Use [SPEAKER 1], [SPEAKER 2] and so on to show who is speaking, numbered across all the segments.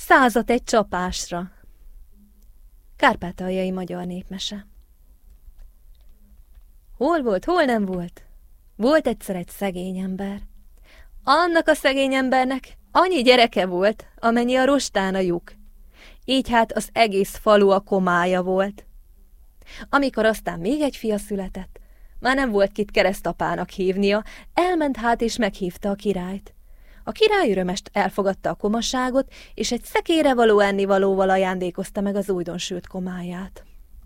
[SPEAKER 1] 100 egy csapásra. Kárpátaljai magyar népmese. Hol volt, hol nem volt? Volt egyszer egy szegény ember. Annak a szegény embernek annyi gyereke volt, amennyi a rostán a lyuk. Így hát az egész falu a komája volt. Amikor aztán még egy fia született, már nem volt kit keresztapának hívnia, elment hát és meghívta a királyt. A király örömest elfogadta a komaságot, és egy szekére való ennivalóval ajándékozta meg az újdonsült komáját.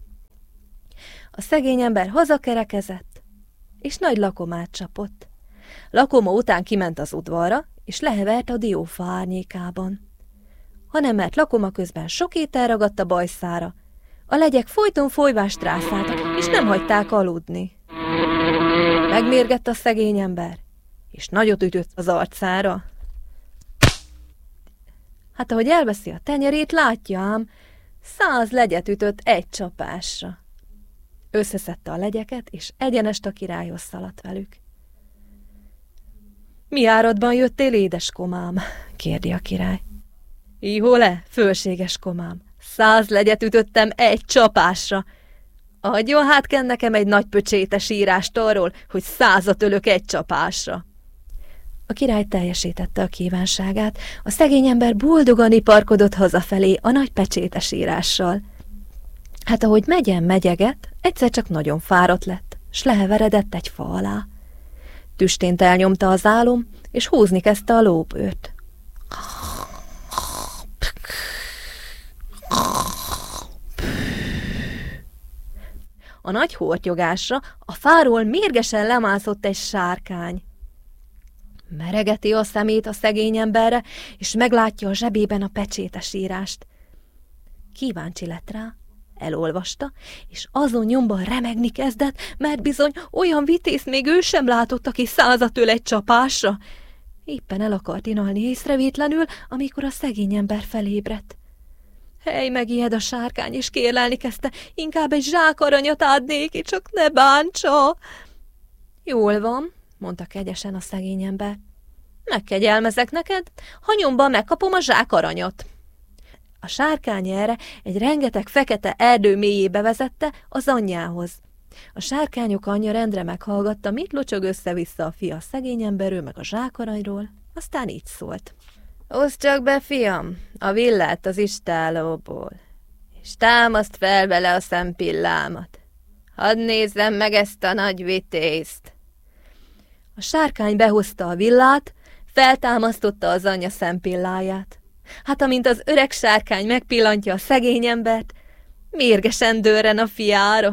[SPEAKER 1] A szegény ember hazakerekezett, és nagy lakomát csapott. Lakoma után kiment az udvarra, és lehevert a diófa árnyékában. Hanem mert lakoma közben sok étel ragadt a bajszára, a legyek folyton folyvást rászáltak, és nem hagyták aludni. Megmérgett a szegény ember, és nagyot ütött az arcára. Hát ahogy elveszi a tenyerét, látja ám, 100 legyet ütött egy csapásra. Összeszedte a legyeket, és egyenest a királyhoz szaladt velük. Mi áradban jöttél, édes komám? Kérdi a király. Ihole, fölséges komám, 100 legyet ütöttem egy csapásra. Adjon hát kell nekem egy nagy pöcsétes írást arról, hogy 100-at ölök egy csapásra. A király teljesítette a kívánságát, a szegény ember boldogan iparkodott hazafelé a nagy pecsétes írással. Hát ahogy megyeget, egyszer csak nagyon fáradt lett, s leheveredett egy fa alá. Tüstént elnyomta az álom, és húzni kezdte a lóbőrt. A nagy hortyogásra a fáról mérgesen lemászott egy sárkány. Meregeti a szemét a szegény emberre, és meglátja a zsebében a pecsétes írást. Kíváncsi lett rá, elolvasta, és azon nyomban remegni kezdett, mert bizony olyan vitézt még ő sem látott, aki 100-at öl egy csapásra. Éppen el akart inalni észrevétlenül, amikor a szegény ember felébredt. Hely, megijed a sárkány, és kérlelni kezdte, inkább egy zsák aranyat adnék, csak ne bántsa. Jól van, mondta kegyesen a szegény ember. Megkegyelmezek neked, ha nyomban megkapom a zsák aranyat. A sárkány erre egy rengeteg fekete erdő mélyébe vezette az anyjához. A sárkányok anyja rendre meghallgatta, mit locsog össze-vissza a fia a szegény emberről, meg a zsákaranyról, aztán így szólt. Hozd csak be, fiam, a villát az istállóból, és támaszt fel vele a szempillámat. Hadd nézzem meg ezt a nagy vitézt. A sárkány behozta a villát, feltámasztotta az anyja szempilláját. Hát amint az öreg sárkány megpillantja a szegény embert, mérgesen dörren a fiára.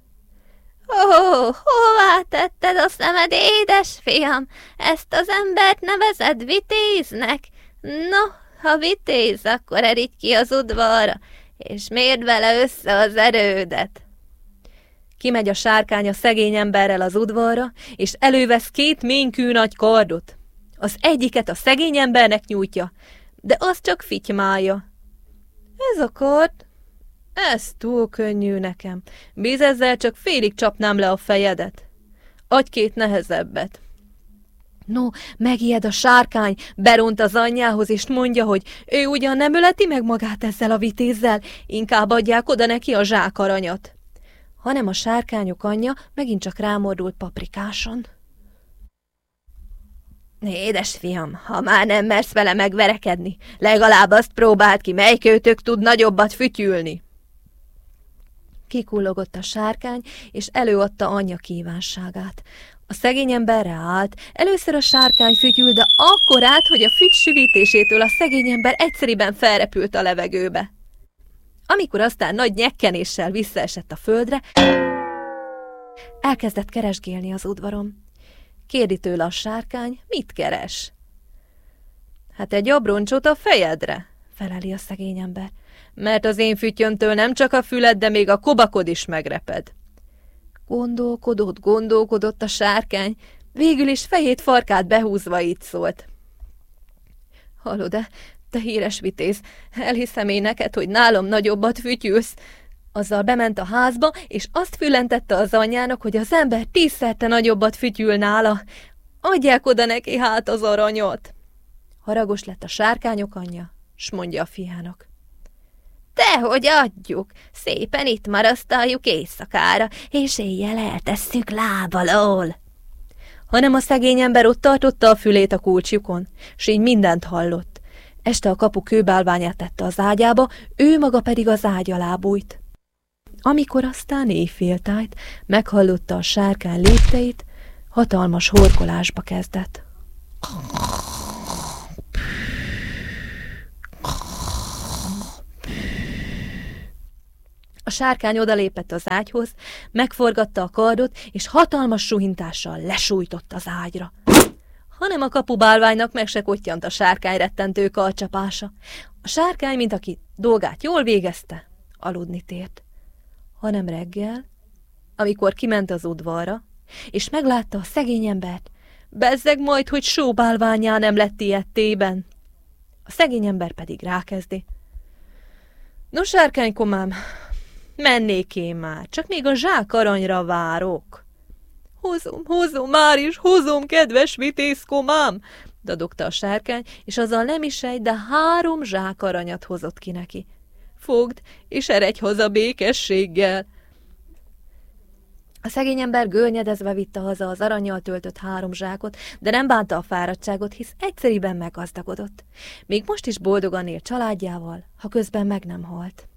[SPEAKER 1] Hová tetted a szemed, édes fiam? Ezt az embert nevezed vitéznek? No, ha vitéz, akkor erígy ki az udvarra, és mérd vele össze az erődet. Kimegy a sárkány a szegény emberrel az udvarra, és elővesz 2 ménkű nagy kardot. Az egyiket a szegény embernek nyújtja, de az csak fitymálja. Ez a kard, ez túl könnyű nekem. Bíz, ezzel csak félig csapnám le a fejedet. Adj 2 nehezebbet. No, megijed a sárkány, beront az anyjához, és mondja, hogy ő ugyan nem öleti meg magát ezzel a vitézzel, inkább adják oda neki a zsákaranyat. Hanem a sárkányok anyja megint csak rámordult Paprikáson. Édes fiam, ha már nem mersz vele megverekedni, legalább azt próbáld ki, melyikőtök tud nagyobbat fütyülni. Kikullogott a sárkány, és előadta anyja kívánságát. A szegény ember ráállt, először a sárkány fütyül, de akkorát, hogy a fügy süvítésétől a szegény ember egyszeriben felrepült a levegőbe. Amikor aztán nagy nyekkenéssel visszaesett a földre, elkezdett keresgélni az udvaron. Kérdi tőle a sárkány, mit keres? Hát egy abroncsot a fejedre, feleli a szegény ember, mert az én fütyömtől nem csak a füled, de még a kobakod is megreped. Gondolkodott a sárkány, végül is fejét farkát behúzva így szólt. Hallod-e, te híres vitéz, elhiszem én neked, hogy nálam nagyobbat fütyülsz. Azzal bement a házba, és azt fülentette az anyjának, hogy az ember 10-szerte nagyobbat fütyül nála. Adják oda neki hát az aranyot. Haragos lett a sárkányok anyja, s mondja a fiának. Dehogy adjuk, szépen itt marasztaljuk éjszakára, és éjjel eltesszük láb alól. Hanem a szegény ember ott tartotta a fülét a kulcsjukon, s így mindent hallott. Este a kapu kőbálványát tette az ágyába, ő maga pedig az ágy alá bújt. Amikor aztán éjféltájt, meghallotta a sárkány lépteit, hatalmas horkolásba kezdett. A sárkány odalépett az ágyhoz, megforgatta a kardot, és hatalmas suhintással lesújtott az ágyra. Hanem a kapubálványnak meg se kottyant a sárkány rettentő karcsapása. A sárkány, mint aki dolgát jól végezte, aludni tért. Hanem reggel, amikor kiment az udvarra, és meglátta a szegény embert, bezzeg majd, hogy sóbálványá nem lett ilyettében. A szegény ember pedig rákezdi. No, sárkánykomám, mennék én már, csak még a zsák aranyra várok. Hozom, már is hozom, kedves vitézkomám, dadogta a sárkány, és azzal nem is egy, de 3 zsák aranyat hozott ki neki. Fogd, és eredj haza békességgel. A szegény ember görnyedezve vitte haza az arannyal töltött 3 zsákot, de nem bánta a fáradtságot, hisz egyszeriben meggazdagodott. Még most is boldogan él családjával, ha közben meg nem halt.